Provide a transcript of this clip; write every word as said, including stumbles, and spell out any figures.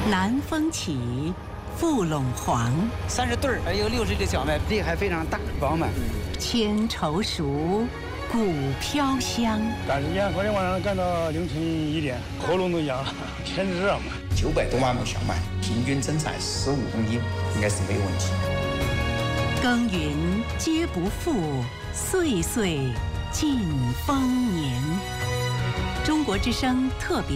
南风起，富陇黄， 三十对儿，还有六十粒小麦，粒还非常大饱满。 千愁熟，谷飘香。 干时间昨天晚上干到凌晨一点，喉咙都哑了，天热嘛。 九百多万亩小麦，平均增产十五公斤，应该是没有问题。 耕耘皆不负，岁岁尽丰年。中国之声特别。